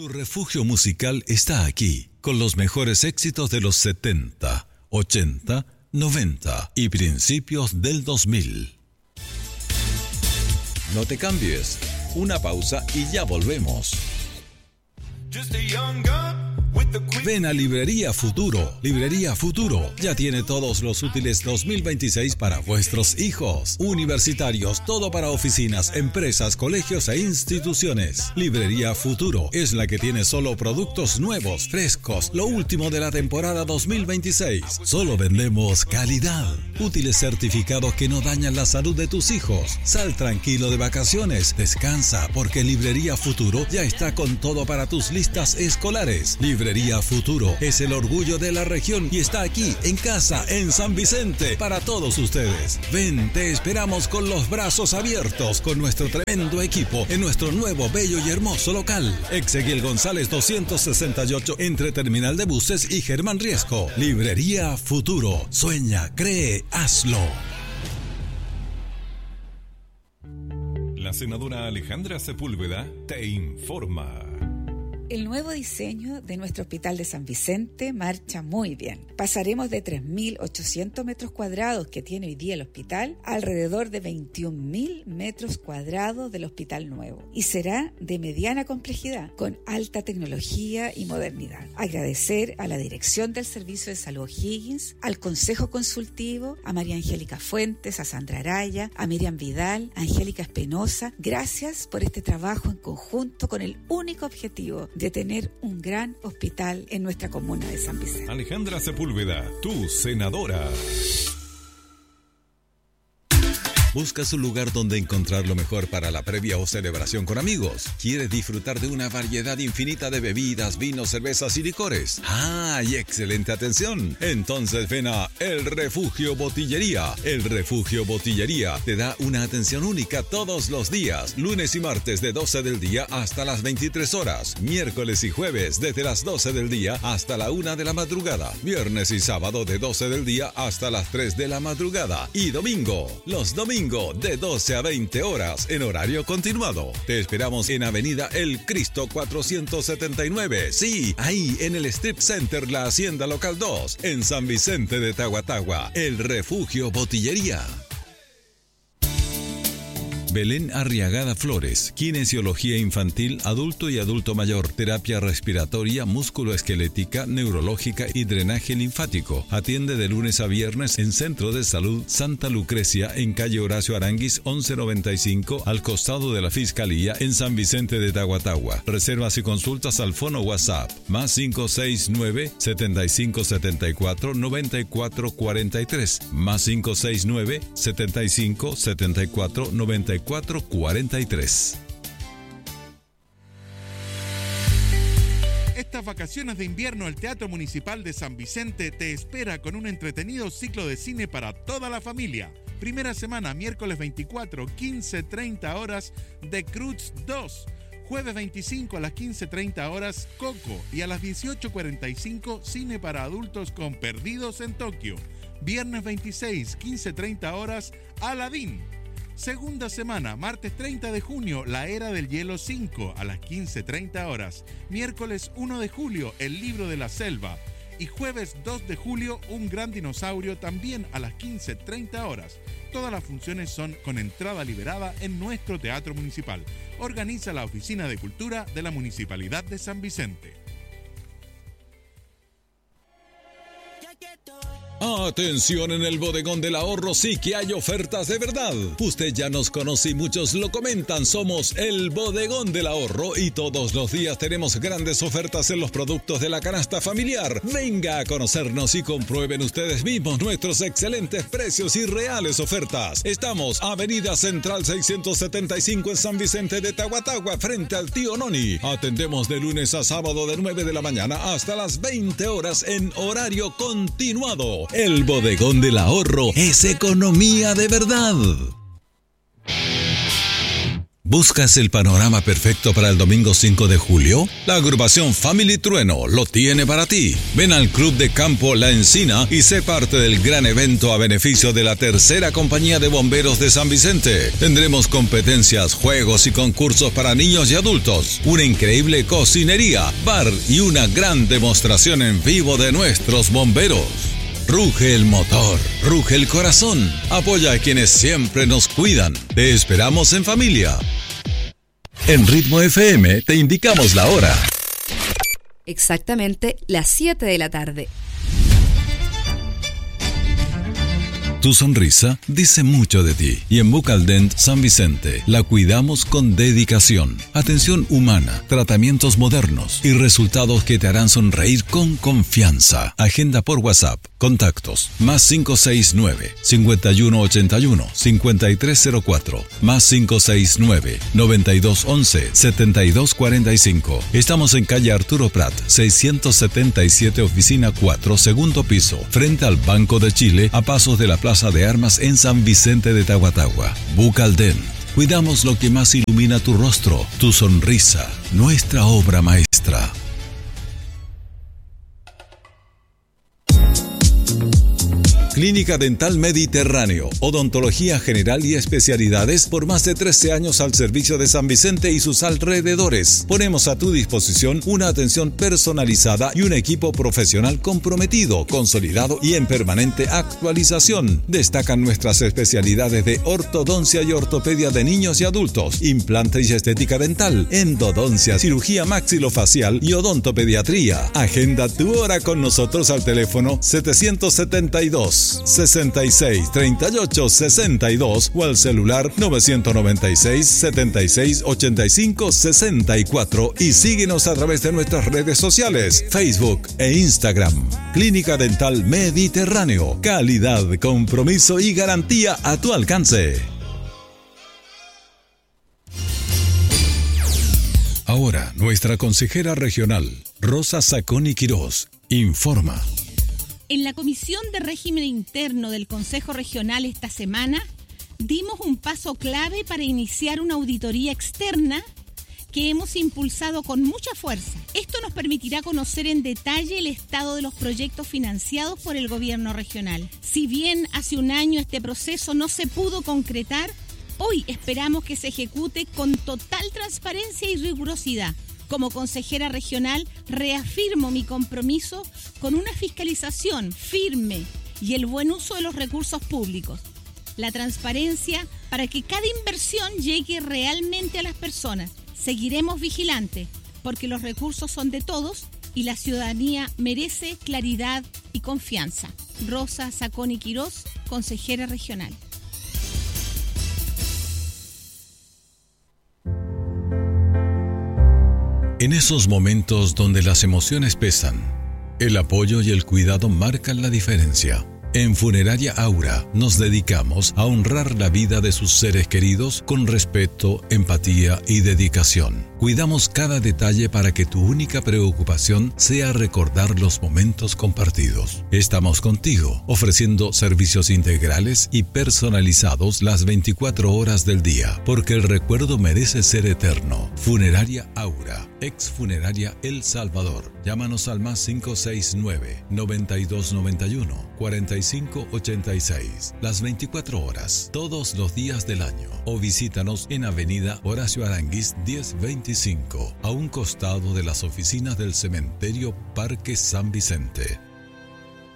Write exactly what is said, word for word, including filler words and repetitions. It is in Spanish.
Tu refugio musical está aquí, con los mejores éxitos de los setenta, ochenta, noventa y principios del dos mil. No te cambies, una pausa y ya volvemos. Ven a Librería Futuro. Librería Futuro ya tiene todos los útiles dos mil veintiséis para vuestros hijos. Universitarios, todo para oficinas, empresas, colegios e instituciones. Librería Futuro es la que tiene solo productos nuevos, frescos, lo último de la temporada dos mil veintiséis. Solo vendemos calidad. Útiles certificados que no dañan la salud de tus hijos. Sal tranquilo de vacaciones. Descansa porque Librería Futuro ya está con todo para tus listas escolares. Librería Futuro es el orgullo de la región y está aquí, en casa, en San Vicente, para todos ustedes. Ven, te esperamos con los brazos abiertos, con nuestro tremendo equipo, en nuestro nuevo, bello y hermoso local. Exequiel González doscientos sesenta y ocho, entre Terminal de Buses y Germán Riesco. Librería Futuro. Sueña, cree, hazlo. La senadora Alejandra Sepúlveda te informa. El nuevo diseño de nuestro Hospital de San Vicente marcha muy bien. Pasaremos de tres mil ochocientos metros cuadrados que tiene hoy día el hospital a alrededor de veintiún mil metros cuadrados del hospital nuevo. Y será de mediana complejidad, con alta tecnología y modernidad. Agradecer a la Dirección del Servicio de Salud O'Higgins, al Consejo Consultivo, a María Angélica Fuentes, a Sandra Araya, a Miriam Vidal, a Angélica Espinosa. Gracias por este trabajo en conjunto con el único objetivo de tener un gran hospital en nuestra comuna de San Vicente. Alejandra Sepúlveda, tu senadora. ¿Buscas un lugar donde encontrar lo mejor para la previa o celebración con amigos? ¿Quieres disfrutar de una variedad infinita de bebidas, vinos, cervezas y licores? ¡Ah, y excelente atención! Entonces ven a El Refugio Botillería. El Refugio Botillería te da una atención única todos los días. Lunes y martes de doce del día hasta las veintitrés horas. Miércoles y jueves desde las doce del día hasta la una de la madrugada. Viernes y sábado de doce del día hasta las tres de la madrugada. Y domingo, los domingos de doce a veinte horas en horario continuado. Te esperamos en Avenida El Cristo cuatrocientos setenta y nueve. Sí, ahí en el Strip Center La Hacienda Local dos, en San Vicente de Tahuatahua. El Refugio Botillería. Belén Arriagada Flores, kinesiología infantil, adulto y adulto mayor, terapia respiratoria, músculo-esquelética, neurológica y drenaje linfático. Atiende de lunes a viernes en Centro de Salud Santa Lucrecia, en calle Horacio Aranguis once noventa y cinco, al costado de la Fiscalía, en San Vicente de Tahuatahua. Reservas y consultas al fono WhatsApp, más cinco seis nueve, setenta y cinco setenta y cuatro, noventa y cuatro cuarenta y tres, más cinco seis nueve, setenta y cinco setenta y cuatro, noventa y cuatro cuarenta y tres. Estas vacaciones de invierno, el Teatro Municipal de San Vicente te espera con un entretenido ciclo de cine para toda la familia. Primera semana, miércoles veinticuatro, quince treinta horas, The Cruz dos. Jueves veinticinco a las quince treinta horas, Coco. Y a las dieciocho cuarenta y cinco, cine para adultos con Perdidos en Tokio. Viernes veintiséis, quince treinta horas, Aladdin. Segunda semana, martes treinta de junio, La Era del Hielo cinco a las quince treinta horas. Miércoles uno de julio, El Libro de la Selva. Y jueves dos de julio, Un Gran Dinosaurio, también a las quince treinta horas. Todas las funciones son con entrada liberada en nuestro Teatro Municipal. Organiza la Oficina de Cultura de la Municipalidad de San Vicente. Atención, en el Bodegón del Ahorro sí que hay ofertas de verdad. Usted ya nos conoce y muchos lo comentan. Somos el Bodegón del Ahorro y todos los días tenemos grandes ofertas en los productos de la canasta familiar. Venga a conocernos y comprueben ustedes mismos nuestros excelentes precios y reales ofertas. Estamos Avenida Central seiscientos setenta y cinco en San Vicente de Tahuatahua, frente al Tío Noni. Atendemos de lunes a sábado de nueve de la mañana hasta las veinte horas en horario continuado. El Bodegón del Ahorro es economía de verdad. ¿Buscas el panorama perfecto para el domingo cinco de julio? La agrupación Family Trueno lo tiene para ti. Ven al Club de Campo La Encina y sé parte del gran evento a beneficio de la tercera compañía de bomberos de San Vicente. Tendremos competencias, juegos y concursos para niños y adultos, una increíble cocinería, bar y una gran demostración en vivo de nuestros bomberos. Ruge el motor, ruge el corazón. Apoya a quienes siempre nos cuidan. Te esperamos en familia. En Ritmo F M te indicamos la hora. Exactamente las siete de la tarde. Tu sonrisa dice mucho de ti y en Bucaldent San Vicente la cuidamos con dedicación, atención humana, tratamientos modernos y resultados que te harán sonreír con confianza. Agenda por WhatsApp. Contactos más cinco seis nueve, cinco uno ocho uno, cinco tres cero cuatro, más cinco seis nueve, nueve dos once, setenta y dos cuarenta y cinco. Estamos en calle Arturo Prat, seiscientos setenta y siete, oficina cuatro, segundo piso, frente al Banco de Chile, a pasos de la Plaza de Armas en San Vicente de Tahuatahua. Bucaldent. Cuidamos lo que más ilumina tu rostro, tu sonrisa, nuestra obra maestra. Clínica Dental Mediterráneo, odontología general y especialidades por más de trece años al servicio de San Vicente y sus alrededores. Ponemos a tu disposición una atención personalizada y un equipo profesional comprometido, consolidado y en permanente actualización. Destacan nuestras especialidades de ortodoncia y ortopedia de niños y adultos, implante y estética dental, endodoncia, cirugía maxilofacial y odontopediatría. Agenda tu hora con nosotros al teléfono setecientos setenta y dos, sesenta y seis, treinta y ocho, sesenta y dos o al celular novecientos noventa y seis, setenta y seis, ochenta y cinco, sesenta y cuatro y síguenos a través de nuestras redes sociales, Facebook e Instagram. Clínica Dental Mediterráneo, calidad, compromiso y garantía a tu alcance. Ahora, nuestra consejera regional, Rosa Saconi Quirós, informa. En la Comisión de Régimen Interno del Consejo Regional esta semana, dimos un paso clave para iniciar una auditoría externa que hemos impulsado con mucha fuerza. Esto nos permitirá conocer en detalle el estado de los proyectos financiados por el gobierno regional. Si bien hace un año este proceso no se pudo concretar, hoy esperamos que se ejecute con total transparencia y rigurosidad. Como consejera regional, reafirmo mi compromiso con una fiscalización firme y el buen uso de los recursos públicos. La transparencia para que cada inversión llegue realmente a las personas. Seguiremos vigilantes porque los recursos son de todos y la ciudadanía merece claridad y confianza. Rosa Saconi Quirós, consejera regional. En esos momentos donde las emociones pesan, el apoyo y el cuidado marcan la diferencia. En Funeraria Aura nos dedicamos a honrar la vida de sus seres queridos con respeto, empatía y dedicación. Cuidamos cada detalle para que tu única preocupación sea recordar los momentos compartidos. Estamos contigo, ofreciendo servicios integrales y personalizados las veinticuatro horas del día, porque el recuerdo merece ser eterno. Funeraria Aura, ex Funeraria El Salvador. Llámanos al más cinco seis nueve, noventa y dos noventa y uno, cuarenta y cinco ochenta y seis, las veinticuatro horas, todos los días del año. O visítanos en Avenida Horacio Aranguiz diez veinticinco, a un costado de las oficinas del Cementerio Parque San Vicente.